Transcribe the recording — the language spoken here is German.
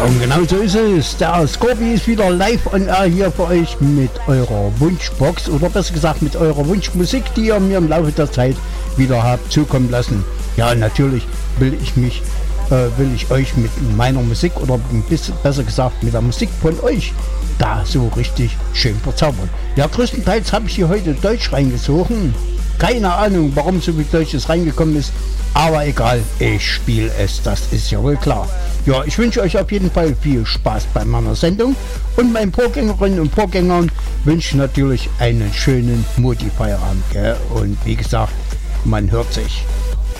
Und genau so ist es. Der Scorpi ist wieder live on air hier für euch mit eurer Wunschbox oder besser gesagt mit eurer Wunschmusik, die ihr mir im Laufe der Zeit wieder habt zukommen lassen. Ja, natürlich will ich euch mit meiner Musik oder besser gesagt mit der Musik von euch da so richtig schön verzaubern. Ja, größtenteils habe ich hier heute Deutsch reingezogen. Keine Ahnung, warum so viel Deutsches reingekommen ist, aber egal, ich spiele es, das ist ja wohl klar. Ja, ich wünsche euch auf jeden Fall viel Spaß bei meiner Sendung und meinen Vorgängerinnen und Vorgängern wünsche natürlich einen schönen Modi-Feierabend. Und wie gesagt, man hört sich.